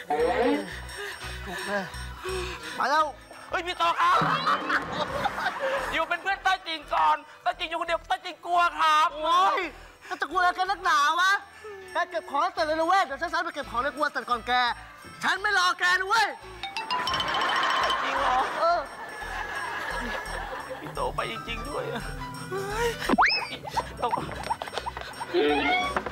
ถูกเลยมาแล้วเฮ้ยพี่โตครับอยู่เป็นเพื่อนต้อยจริงก่อนต้อยจริงอยู่คนเดียวต้อยจริงกลัวครับโอ้ยจะกลัวอะไรกันนักหนาวะแกเก็บของให้เสร็จเลยนะเว้ยเดี๋ยวฉันไปเก็บของในครัวเสร็จก่อนแกฉันไม่รอแกนะเว้ยจริงเหรอพี่โตไปจริงๆด้วยโต